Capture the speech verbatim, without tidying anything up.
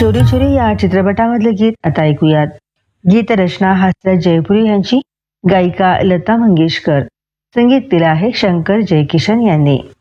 चोरी चोरी या चित्रपटामधले गीत आता ऐकूयात. गीत रचना हसरत जयपुरी यांची, गायिका लता मंगेशकर, संगीत दिलं आहे शंकर जयकिशन यांनी.